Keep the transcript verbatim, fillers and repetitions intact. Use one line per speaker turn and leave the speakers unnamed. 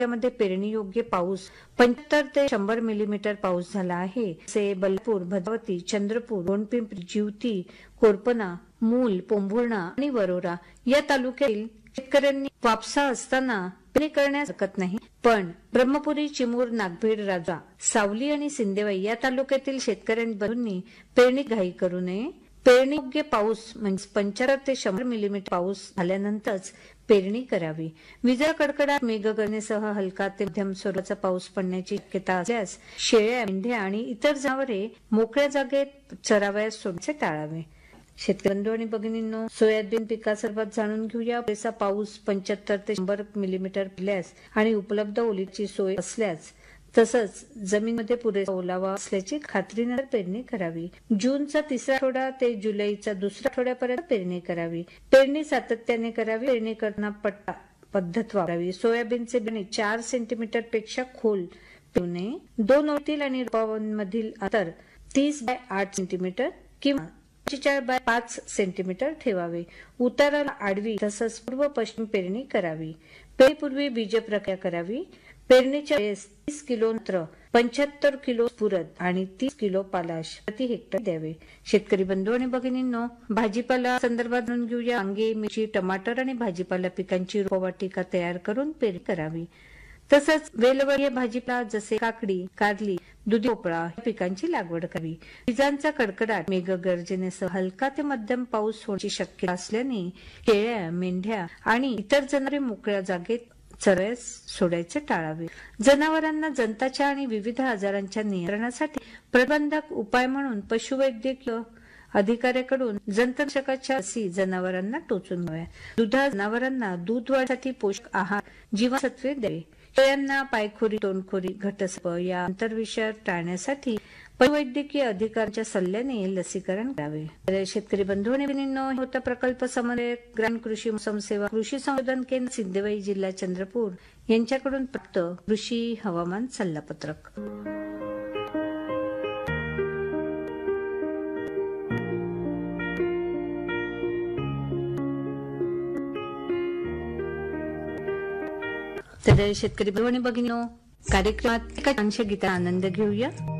मध्ये पेरणी योग्य पाऊस पंच्याहत्तर ते शंभर मिलीमीटर पाऊस झाला आहे. से बलपूर, भद्रावती, चंद्रपूर, गोंडपिंपरी, जिवती, कोरपना, मूल, पोंभुर्णा आणि वरोरा या तालुक्यातील शेतकऱ्यांनी वापसा असताना पेरणी करण्यास हरकत नाही. पण ब्रह्मपुरी, चिमूर, नागभीड, राजा, सावली आणि सिंदेवाई या तालुक्यातील शेतकऱ्यांनी पेरणी घाई करू नये. पेरणी योग्य पाऊस म्हणजे पंच्याहत्तर ते शंभर मिलीमीटर पाऊस झाल्यानंतरच पेरणी करावी. विजा कडकडाट, मेघगर्जनेसह हलका ते मध्यम स्वरूपाचा पाऊस पडण्याची शक्यता असल्यास शेळ्या, मेंढ्या आणि इतर जनावरे मोकळ्या जागेत चरावयास सोडण्याचे टाळावे. शेतकरी बंधू आणि भगिनींनो, सोयाबीन पिकासंदर्भात जाणून घेऊया. पुरेसा पाऊस पंच्याहत्तर ते शंभर मिलीमीटर पडल्यास आणि उपलब्ध ओलीची सोय असल्यास तसंच जमिनीमध्ये पुरेसा ओलावा असल्याची खात्रीनंतर पेरणी करावी. जूनचा तिसरा आठवडा ते जुलैचा दुसऱ्या आठवड्यापर्यंत पेरणी करावी. पेरणी सातत्याने करावी. पेरणी करताना पट्टा पद्धत वापरावी. सोयाबीनचे बियाणे चार सेंटीमीटर पेक्षा खोल पेरू नये. दोन ओळीतील आणि रोपांमधील अंतर तीस बाय आठ सेंटीमीटर किंवा पंचेचाळीस बाय पाच सेंटीमीटर ठेवावे. उताराला आडवी तसंच पूर्व पश्चिम पेरणी करावी. पेरणीपूर्वी बीज प्रक्रिया करावी. पेरणीच्या वेळेस तीस किलो नत्र, पंच्याहत्तर किलो स्फुरद आणि तीस किलो पालाश प्रति हेक्टर द्यावे. शेतकरी बंधू आणि भगिनींनो, भाजीपाला संदर्भात जाणून घेऊया. वांगे, मिरची, टमाटर आणि भाजीपाला पिकांची रोपवाटिका तयार करून पेरणी करावी. तसंच वेलवर्गीय भाजीपाला जसे काकडी, कारली, दुधी भोपळा या पिकांची लागवड करावी. विजांचा कडकडाट, मेघगर्जनेसह हलका ते मध्यम पाऊस होण्याची शक्यता असल्याने शेळ्या, मेंढ्या आणि इतर जनावरे मोकळ्या जागेत चरावयास सोडायचे टाळावे. जनावरांना जंताच्या आणि विविध आजारांच्या नियंत्रणासाठी प्रतिबंधक उपाय म्हणून पशुवैद्यकीय अधिकाऱ्याकडून जंतनाशकाच्या लसी जनावरांना टोचून घ्याव्या. दुधा जनावरांना दूध वाढीसाठी पोषक आहार, जीवनसत्वे द्यावे. शेळ्यांना पायखोरी, तोंडखोरी, घटस्प या आंतरविषय टाळण्यासाठी पशुवैद्यकीय अधिकाऱ्यांच्या सल्ल्याने लसीकरण करावे. तर शेतकरी बंधू आणि भगिनींनो, होता प्रकल्प समन्वयक, ग्रामीण कृषी मौसम सेवा, कृषी संशोधन केंद्र, सिंदेवाई, जिल्हा चंद्रपूर यांच्याकडून प्राप्त कृषी हवामान सल्लापत्रक. तर शेतकरी बंधू आणि भगिनींनो, कार्यक्रमात एका छानशा गीताचा आनंद घेऊया.